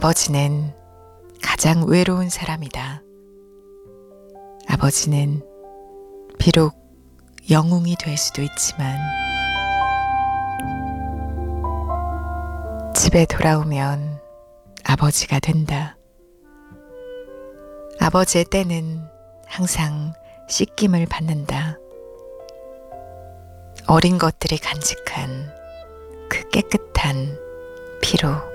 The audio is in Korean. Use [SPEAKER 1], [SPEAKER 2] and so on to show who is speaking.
[SPEAKER 1] 아버지는 가장 외로운 사람이다. 아버지는 비록 영웅이 될 수도 있지만 집에 돌아오면 아버지가 된다. 아버지의 때는 항상 씻김을 받는다. 어린 것들이 간직한 그 깨끗한 피로.